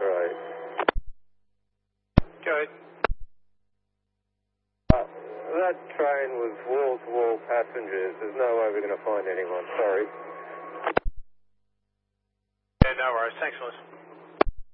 Right. Go ahead. That train was wall-to-wall passengers. There's no way we're going to find anyone. Sorry. Yeah, no worries. Thanks, Lewis.